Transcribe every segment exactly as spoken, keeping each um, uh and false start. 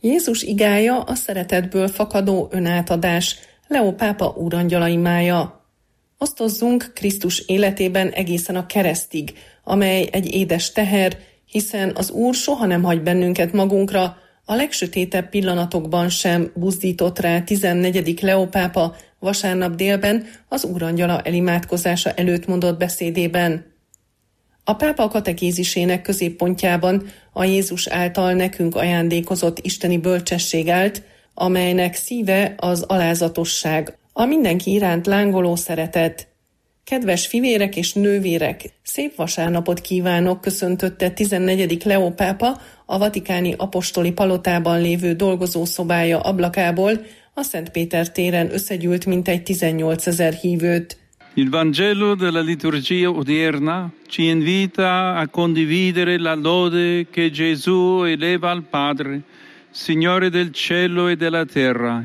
Jézus igája a szeretetből fakadó önátadás, Leó pápa úrangyala imája. Osztozzunk Krisztus életében egészen a keresztig, amely egy édes teher, hiszen az Úr soha nem hagy bennünket magunkra, a legsötétebb pillanatokban sem buzdított rá tizennegyedik Leó pápa vasárnap délben az úrangyala elimádkozása előtt mondott beszédében. A pápa katekézisének középpontjában a Jézus által nekünk ajándékozott isteni bölcsesség állt, amelynek szíve az alázatosság, a mindenki iránt lángoló szeretet. Kedves fivérek és nővérek, szép vasárnapot kívánok, köszöntötte tizennegyedik Leó pápa a vatikáni apostoli palotában lévő dolgozószobája ablakából a Szent Péter téren összegyűlt mintegy tizennyolcezer hívőt. Il Vangelo della liturgia odierna ci invita a condividere la lode che Gesù eleva al Padre, Signore del cielo e della terra.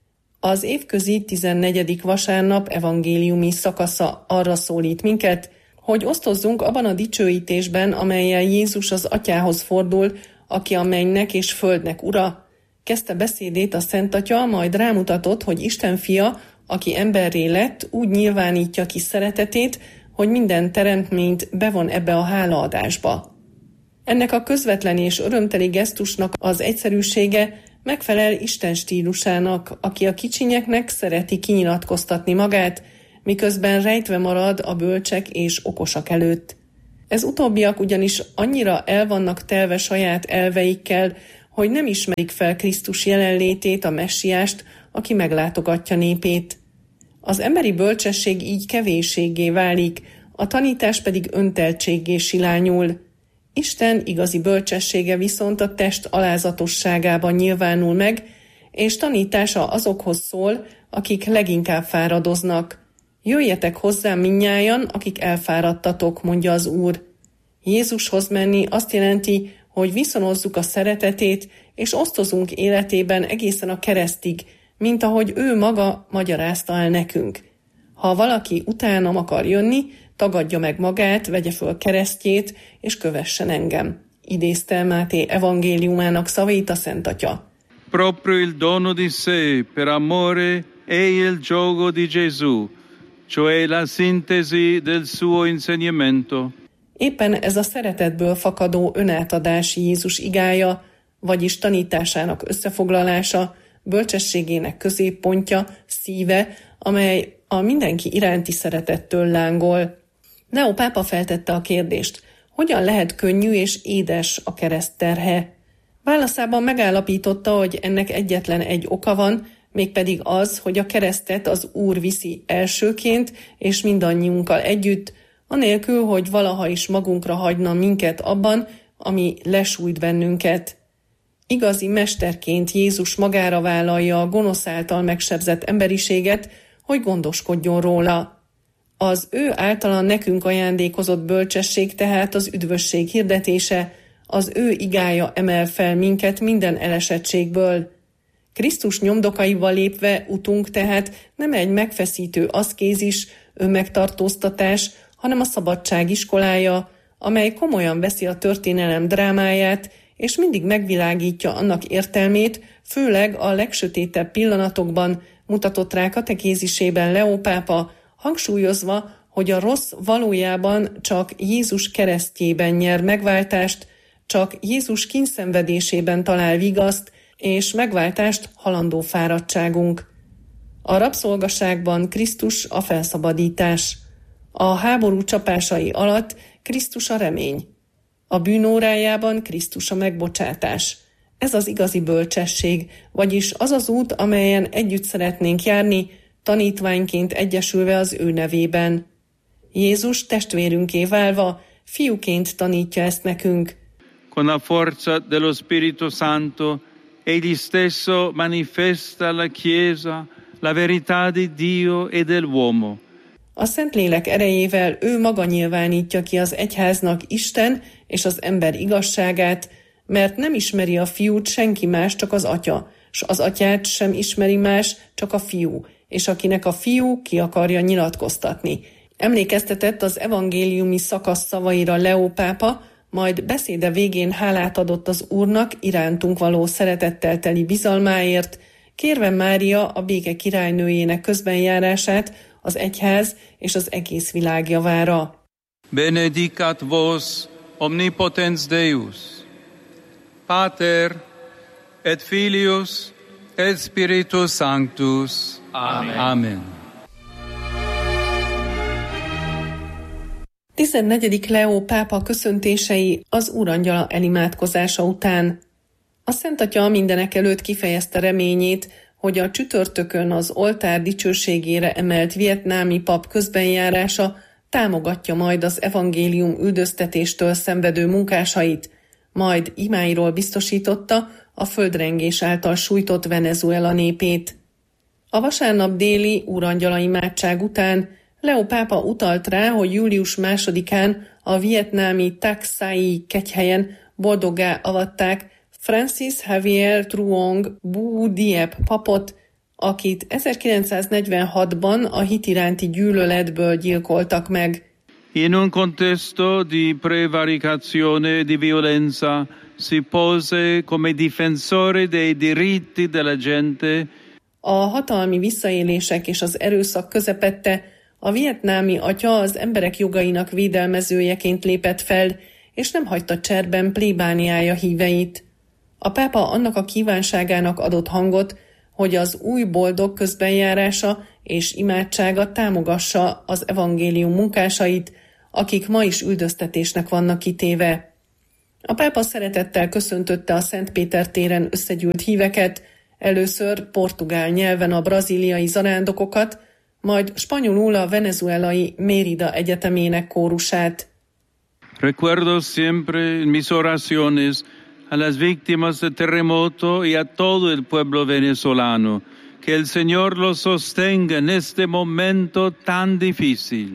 Az évközi tizennegyedik vasárnap evangéliumi szakasza arra szólít minket, hogy osztozzunk abban a dicsőítésben, amellyel Jézus az Atyához fordul, aki a mennynek és földnek ura. Kezdte beszédét a Szent Atya, majd rámutatott, hogy Isten fia, aki emberré lett, úgy nyilvánítja ki szeretetét, hogy minden teremtményt bevon ebbe a hálaadásba. Ennek a közvetlen és örömteli gesztusnak az egyszerűsége megfelel Isten stílusának, aki a kicsinyeknek szereti kinyilatkoztatni magát, miközben rejtve marad a bölcsek és okosak előtt. Ez utóbbiak ugyanis annyira el vannak telve saját elveikkel, hogy nem ismerik fel Krisztus jelenlétét, a messiást, aki meglátogatja népét. Az emberi bölcsesség így kevésséggé válik, a tanítás pedig önteltséggé silányul. Isten igazi bölcsessége viszont a test alázatosságában nyilvánul meg, és tanítása azokhoz szól, akik leginkább fáradoznak. Jöjjetek hozzám mindnyájan, akik elfáradtatok, mondja az Úr. Jézushoz menni azt jelenti, hogy viszonozzuk a szeretetét, és osztozunk életében egészen a keresztig, mint ahogy ő maga magyarázta el nekünk. Ha valaki utánam akar jönni, tagadja meg magát, vegye föl keresztjét, és kövessen engem. Idézte Máté evangéliumának szavait a Szent Atya. Proprio il dono di sé per amore è il giogo di Gesù, cioè la sintesi del suo insegnamento. Éppen ez a szeretetből fakadó önátadás Jézus igája, vagyis tanításának összefoglalása, bölcsességének középpontja, szíve, amely a mindenki iránti szeretettől lángol. Leó pápa feltette a kérdést, hogyan lehet könnyű és édes a kereszt terhe? Válaszában megállapította, hogy ennek egyetlen egy oka van, mégpedig az, hogy a keresztet az Úr viszi elsőként, és mindannyiunkkal együtt, anélkül, hogy valaha is magunkra hagyna minket abban, ami lesújt bennünket. Igazi mesterként Jézus magára vállalja a gonosz által megsebzett emberiséget, hogy gondoskodjon róla. Az ő általa nekünk ajándékozott bölcsesség tehát az üdvösség hirdetése, az ő igája emel fel minket minden elesettségből. Krisztus nyomdokaival lépve utunk tehát nem egy megfeszítő aszkézis, önmegtartóztatás, hanem a szabadság iskolája, amely komolyan veszi a történelem drámáját, és mindig megvilágítja annak értelmét, főleg a legsötétebb pillanatokban, mutatott rá katekézisében Leó pápa, hangsúlyozva, hogy a rossz valójában csak Jézus keresztjében nyer megváltást, csak Jézus kínszenvedésében talál vigaszt és megváltást halandó fáradtságunk. A rabszolgaságban Krisztus a felszabadítás. A háború csapásai alatt Krisztus a remény. A bűnórájában Krisztus a megbocsátás. Ez az igazi bölcsesség, vagyis az az út, amelyen együtt szeretnénk járni, tanítványként egyesülve az ő nevében. Jézus testvérünké válva, fiúként tanítja ezt nekünk. Con la forza dello Spirito Santo, egli stesso manifesta alla Chiesa la verità di Dio e dell'uomo. A Szentlélek erejével ő maga nyilvánítja ki az egyháznak Isten és az ember igazságát, mert nem ismeri a fiút senki más, csak az atya, s az atyát sem ismeri más, csak a fiú, és akinek a fiú ki akarja nyilatkoztatni. Emlékeztetett az evangéliumi szakasz szavaira Leó pápa, majd beszéde végén hálát adott az Úrnak irántunk való szeretettel teli bizalmáért, kérve Mária a béke királynőjének közbenjárását az egyház és az egész világ javára. Benedicat vos omnipotens Deus, Pater et Filius et Spiritus Sanctus. Amen. Amen. tizennegyedik Leó pápa köszöntései az Úrangyala elimádkozása után. A Szent Atya mindenekelőtt kifejezte reményét, hogy a csütörtökön az oltár dicsőségére emelt vietnámi pap közbenjárása támogatja majd az evangélium üldöztetéstől szenvedő munkásait, majd imáiról biztosította a földrengés által sújtott Venezuela népét. A vasárnap déli úrangyala imádság után Leó pápa utalt rá, hogy július másodikán a vietnámi Tak Sai kegyhelyen boldoggá avatták Francis Xavier Truong Bu Diep papot, akit ezerkilencszáznegyvenhatban a hit iránti gyűlöletből gyilkoltak meg. In un contesto di prevaricazione e di violenza si pose come difensore dei diritti della gente. A hatalmi visszaélések és az erőszak közepette a vietnámi atya az emberek jogainak védelmezőjeként lépett fel, és nem hagyta cserben plébániája híveit. A pápa annak a kívánságának adott hangot, hogy az új boldog közbenjárása és imádsága támogassa az evangélium munkásait, akik ma is üldöztetésnek vannak kitéve. A pápa szeretettel köszöntötte a Szent Péter téren összegyűlt híveket, először portugál nyelven a brazíliai zarándokokat, majd spanyolul a venezuelai Mérida egyetemének kórusát. Recuerdo siempre en mis oraciones a las víctimas del terremoto y a todo el pueblo venezolano, que el Señor los sostenga en este momento tan difícil.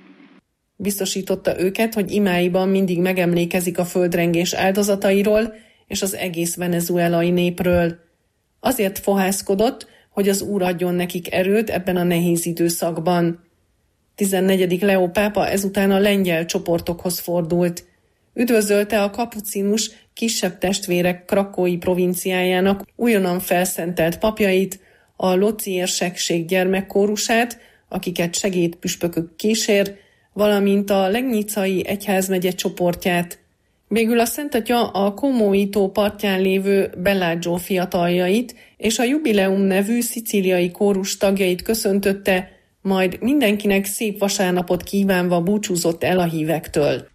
Biztosította őket, hogy imáiban mindig megemlékezik a földrengés áldozatairól és az egész venezuelai népről. Azért fohászkodott, hogy az Úr adjon nekik erőt ebben a nehéz időszakban. tizennegyedik Leó pápa ezután a lengyel csoportokhoz fordult. Üdvözölte a kapucinus kisebb testvérek Krakói provinciájának újonnan felszentelt papjait, a Loci érsekség gyermekkórusát, akiket segédpüspökök kísér, valamint a Legnicai egyházmegye csoportját. Végül a Szent Atya a Comói-tó partján lévő Bellagio fiataljait és a Jubileum nevű szicíliai kórus tagjait köszöntötte, majd mindenkinek szép vasárnapot kívánva búcsúzott el a hívektől.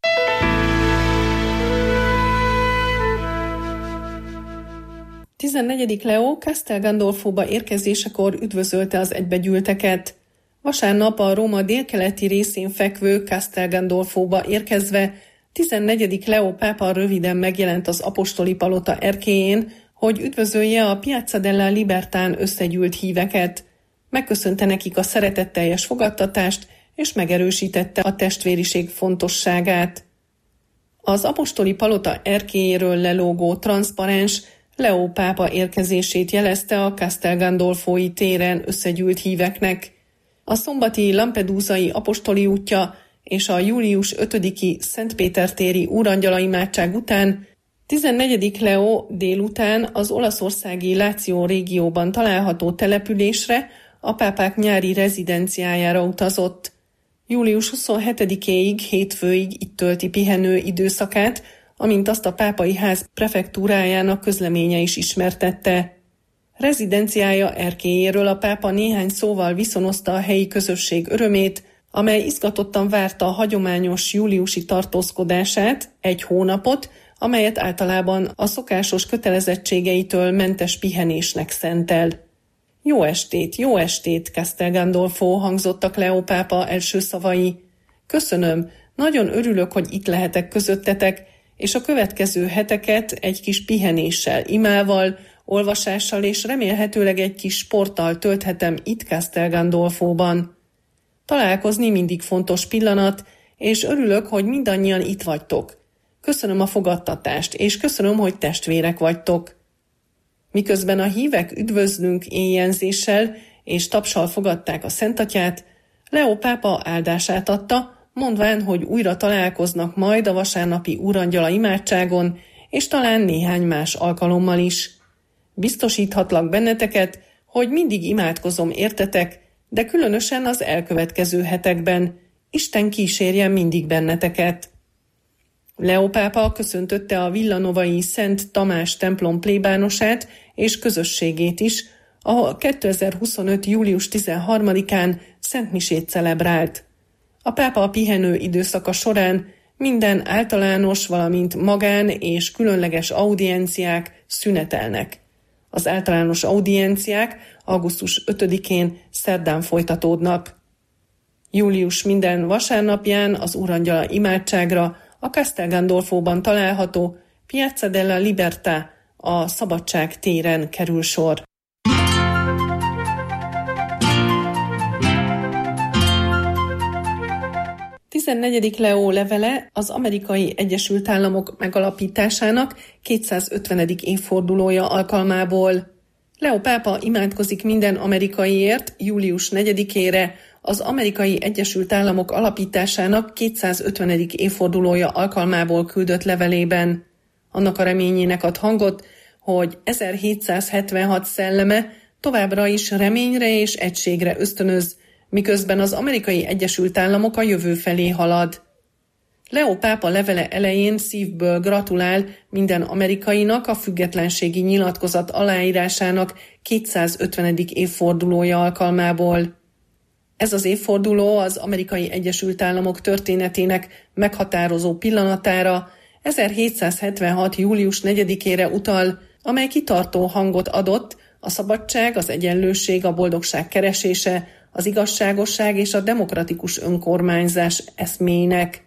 tizennegyedik Leó Castel Gandolfóba érkezésekor üdvözölte az egybegyűlteket. Vasárnap a Róma délkeleti részén fekvő Castel Gandolfóba érkezve tizennegyedik Leó pápa röviden megjelent az apostoli palota erkélyén, hogy üdvözölje a Piazza della Libertán összegyűlt híveket. Megköszönte nekik a szeretetteljes fogadtatást, és megerősítette a testvériség fontosságát. Az apostoli palota erkélyéről lelógó transzparens Leó pápa érkezését jelezte a Castel Gandolfói téren összegyűlt híveknek. A szombati Lampedusai apostoli útja és a július ötödiki Szent Péter téri úrangyala imádság után tizennegyedik Leó délután az olaszországi Láció régióban található településre, a pápák nyári rezidenciájára utazott. július huszonhetedikéig, hétfőig itt tölti pihenő időszakát, amint azt a pápai ház prefektúrájának közleménye is ismertette. Rezidenciája erkélyéről a pápa néhány szóval viszonozta a helyi közösség örömét, amely izgatottan várta a hagyományos júliusi tartózkodását, egy hónapot, amelyet általában a szokásos kötelezettségeitől mentes pihenésnek szentel. Jó estét, jó estét, Castel Gandolfo, hangzottak Leó pápa első szavai. Köszönöm, nagyon örülök, hogy itt lehetek közöttetek, és a következő heteket egy kis pihenéssel, imával, olvasással és remélhetőleg egy kis sporttal tölthetem itt Castel Gandolfóban. Találkozni mindig fontos pillanat, és örülök, hogy mindannyian itt vagytok. Köszönöm a fogadtatást, és köszönöm, hogy testvérek vagytok. Miközben a hívek üdvözlünk éjjenzéssel és tapssal fogadták a Szent Atyát, Leó pápa áldását adta, mondván, hogy újra találkoznak majd a vasárnapi úrangyala imádságon, és talán néhány más alkalommal is. Biztosíthatlak benneteket, hogy mindig imádkozom értetek, de különösen az elkövetkező hetekben. Isten kísérjen mindig benneteket. Leó pápa köszöntötte a villanovai Szent Tamás templom plébánosát és közösségét is, ahol kétezer-huszonöt. július tizenharmadikán szentmisét celebrált. A pápa a pihenő időszaka során minden általános, valamint magán és különleges audienciák szünetelnek. Az általános audienciák augusztus ötödikén szerdán folytatódnak. Július minden vasárnapján az úrangyala imádságra a Castel Gandolfóban található Piazza della Libertà, a Szabadság téren kerül sor. tizennegyedik Leó levele az Amerikai Egyesült Államok megalapításának kétszázötvenedik évfordulója alkalmából. Leó pápa imádkozik minden amerikaiért július negyedikére, az Amerikai Egyesült Államok alapításának kétszázötvenedik évfordulója alkalmából küldött levelében. Annak a reményének ad hangot, hogy ezerhétszázhetvenhat szelleme továbbra is reményre és egységre ösztönöz, miközben az Amerikai Egyesült Államok a jövő felé halad. Leó pápa levele elején szívből gratulál minden amerikainak a függetlenségi nyilatkozat aláírásának kétszázötvenedik évfordulója alkalmából. Ez az évforduló az Amerikai Egyesült Államok történetének meghatározó pillanatára, ezerhétszázhetvenhat. július negyedikére utal, amely kitartó hangot adott a szabadság, az egyenlőség, a boldogság keresése, az igazságosság és a demokratikus önkormányzás eszméinek.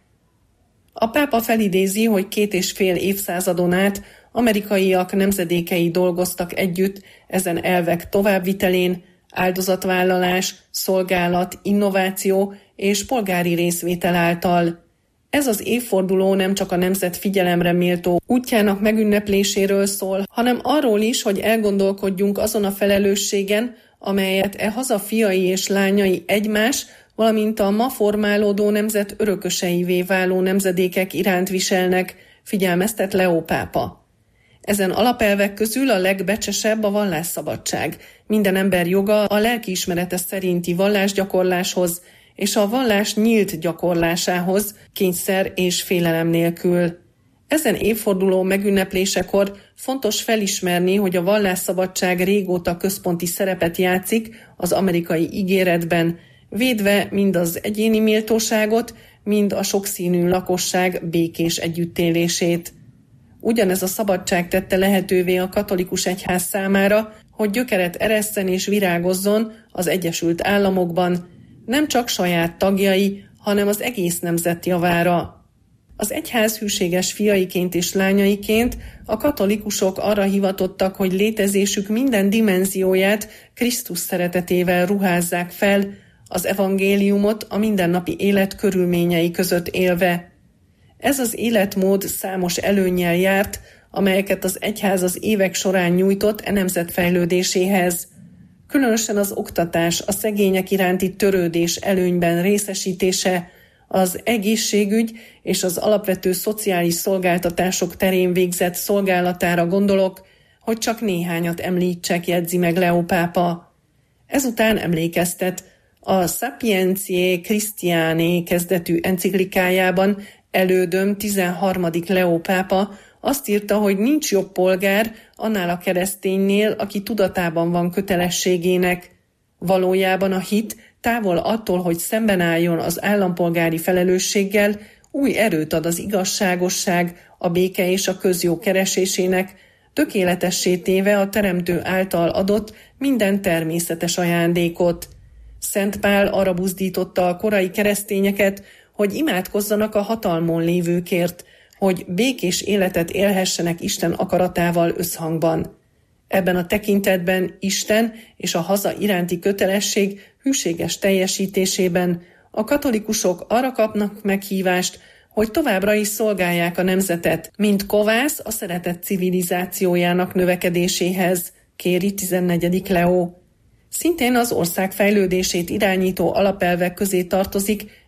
A pápa felidézi, hogy két és fél évszázadon át amerikaiak nemzedékei dolgoztak együtt ezen elvek továbbvitelén, áldozatvállalás, szolgálat, innováció és polgári részvétel által. Ez az évforduló nem csak a nemzet figyelemre méltó útjának megünnepléséről szól, hanem arról is, hogy elgondolkodjunk azon a felelősségen, amelyet e haza fiai és lányai egymás, valamint a ma formálódó nemzet örököseivé váló nemzedékek iránt viselnek, figyelmeztet Leó pápa. Ezen alapelvek közül a legbecsesebb a vallásszabadság, minden ember joga a lelkiismerete szerinti vallásgyakorláshoz és a vallás nyílt gyakorlásához, kényszer és félelem nélkül. Ezen évforduló megünneplésekor fontos felismerni, hogy a vallásszabadság régóta központi szerepet játszik az amerikai ígéretben, védve mind az egyéni méltóságot, mind a sokszínű lakosság békés együttélését. Ugyanez a szabadság tette lehetővé a katolikus egyház számára, hogy gyökeret eresszen és virágozzon az Egyesült Államokban, nem csak saját tagjai, hanem az egész nemzet javára. Az egyház hűséges fiaiként és lányaiként a katolikusok arra hivatottak, hogy létezésük minden dimenzióját Krisztus szeretetével ruházzák fel, az evangéliumot a mindennapi élet körülményei között élve. Ez az életmód számos előnnyel járt, amelyeket az egyház az évek során nyújtott e nemzet fejlődéséhez. Különösen az oktatás, a szegények iránti törődés előnyben részesítése, az egészségügy és az alapvető szociális szolgáltatások terén végzett szolgálatára gondolok, hogy csak néhányat említsek, jegyzi meg Leó pápa. Ezután emlékeztet, a Sapientiae Christianae kezdetű enciklikájában elődöm tizenharmadik Leó pápa azt írta, hogy nincs jobb polgár annál a kereszténynél, aki tudatában van kötelességének. Valójában a hit távol attól, hogy szemben álljon az állampolgári felelősséggel, új erőt ad az igazságosság, a béke és a közjó keresésének, tökéletessé téve a Teremtő által adott minden természetes ajándékot. Szent Pál arra buzdította a korai keresztényeket, hogy imádkozzanak a hatalmon lévőkért, hogy békés életet élhessenek Isten akaratával összhangban. Ebben a tekintetben Isten és a haza iránti kötelesség hűséges teljesítésében a katolikusok arra kapnak meghívást, hogy továbbra is szolgálják a nemzetet, mint kovász a szeretet civilizációjának növekedéséhez, kéri tizennegyedik Leó. Szintén az ország fejlődését irányító alapelvek közé tartozik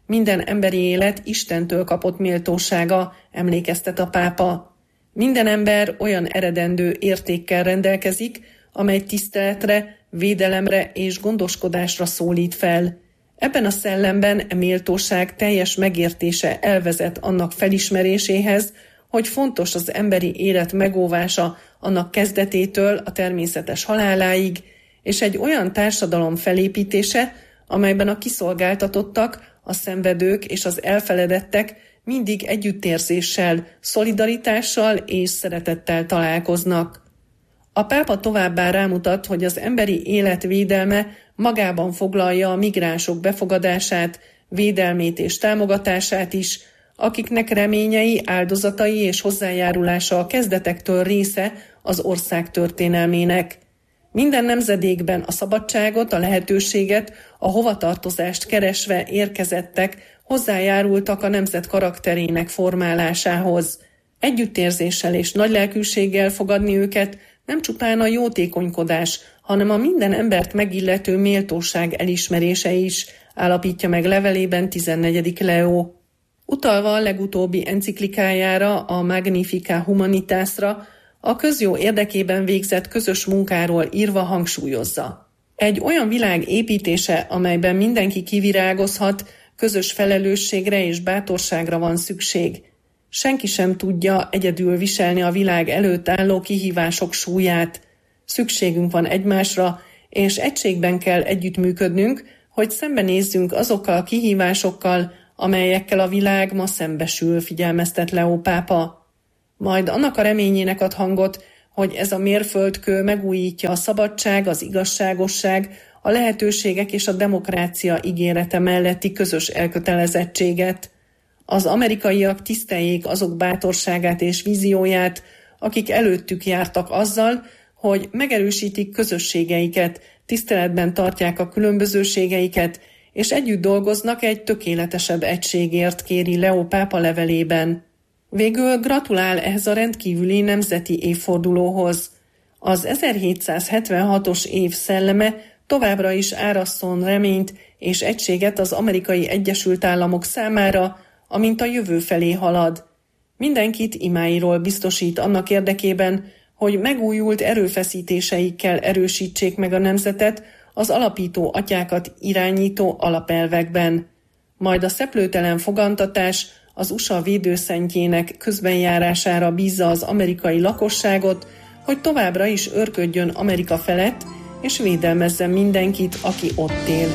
Minden emberi élet Istentől kapott méltósága, emlékeztet a pápa. Minden ember olyan eredendő értékkel rendelkezik, amely tiszteletre, védelemre és gondoskodásra szólít fel. Ebben a szellemben a méltóság teljes megértése elvezet annak felismeréséhez, hogy fontos az emberi élet megóvása annak kezdetétől a természetes haláláig, és egy olyan társadalom felépítése, amelyben a kiszolgáltatottak, a szenvedők és az elfeledettek mindig együttérzéssel, szolidaritással és szeretettel találkoznak. A pápa továbbá rámutat, hogy az emberi élet védelme magában foglalja a migránsok befogadását, védelmét és támogatását is, akiknek reményei, áldozatai és hozzájárulása a kezdetektől része az ország történelmének. Minden nemzedékben a szabadságot, a lehetőséget, a hovatartozást keresve érkezettek hozzájárultak a nemzet karakterének formálásához. Együttérzéssel és nagylelkűséggel fogadni őket nem csupán a jótékonykodás, hanem a minden embert megillető méltóság elismerése is, állapítja meg levelében tizennegyedik Leó. Utalva a legutóbbi enciklikájára, a Magnificat Humanitasra, a közjó érdekében végzett közös munkáról írva hangsúlyozza. Egy olyan világ építése, amelyben mindenki kivirágozhat, közös felelősségre és bátorságra van szükség. Senki sem tudja egyedül viselni a világ előtt álló kihívások súlyát. Szükségünk van egymásra, és egységben kell együttműködnünk, hogy szembenézzünk azokkal a kihívásokkal, amelyekkel a világ ma szembesül, figyelmeztet Leó pápa. Majd annak a reményének ad hangot, hogy ez a mérföldkő megújítja a szabadság, az igazságosság, a lehetőségek és a demokrácia ígérete melletti közös elkötelezettséget. Az amerikaiak tiszteljék azok bátorságát és vízióját, akik előttük jártak azzal, hogy megerősítik közösségeiket, tiszteletben tartják a különbözőségeiket, és együtt dolgoznak egy tökéletesebb egységért, kéri Leó pápa levelében. Végül gratulál ehhez a rendkívüli nemzeti évfordulóhoz. Az ezerhétszázhetvenhatos év szelleme továbbra is árasszon reményt és egységet az Amerikai Egyesült Államok számára, amint a jövő felé halad. Mindenkit imáiról biztosít annak érdekében, hogy megújult erőfeszítéseikkel erősítsék meg a nemzetet az alapító atyákat irányító alapelvekben. Majd a szeplőtelen fogantatás az u es á védőszentjének közbenjárására bízza az amerikai lakosságot, hogy továbbra is őrködjön Amerika felett, és védelmezzen mindenkit, aki ott él.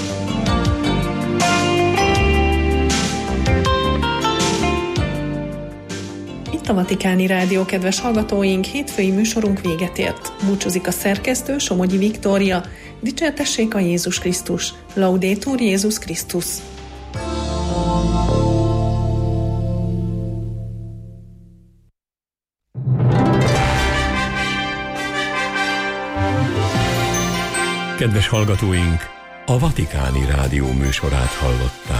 Itt a Vatikáni Rádió, kedves hallgatóink, hétfői műsorunk véget ért. Búcsúzik a szerkesztő, Somogyi Viktória. Dicsértessék a Jézus Krisztus! Laudetur Jézus Krisztus! Kedves hallgatóink, a Vatikáni Rádió műsorát hallották.